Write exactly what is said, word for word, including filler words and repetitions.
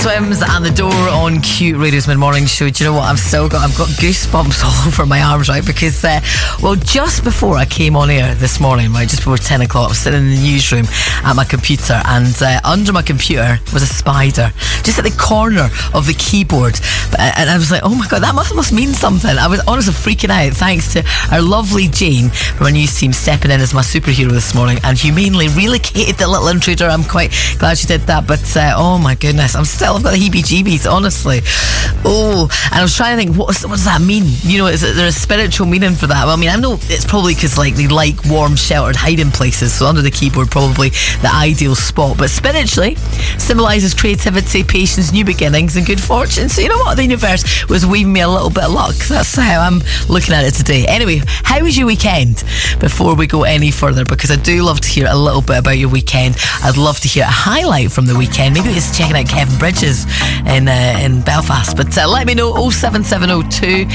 Swims and The Door on Q Radio's mid-morning show. Do you know what? I've still got I've got goosebumps all over my arms, right? Because uh, well, just before I came on air this morning, right, just before ten o'clock, I was sitting in the newsroom at my computer, and uh, under my computer was a spider, just at the corner of the keyboard. And I was like, oh my god, that must must mean something. I was honestly freaking out. Thanks to our lovely Jane from our news team stepping in as my superhero this morning and humanely relocated the little intruder. I'm quite glad she did that. But uh, oh my goodness, I'm still I've got the heebie-jeebies, honestly. Oh, and I was trying to think, what, what does that mean? You know, is there a spiritual meaning for that? Well, I mean, I know it's probably because like they like warm, sheltered hiding places, so under the keyboard probably the ideal spot. But spiritually, symbolises creativity, patience, new beginnings, and good fortune. So you know what? The universe was weaving me a little bit of luck. That's how I'm looking at it today. Anyway, how was your weekend? Before we go any further, because I do love to hear a little bit about your weekend. I'd love to hear a highlight from the weekend. Maybe it's checking out Kevin Bridges in uh, in Belfast. But uh, let me know. oh seven seven oh two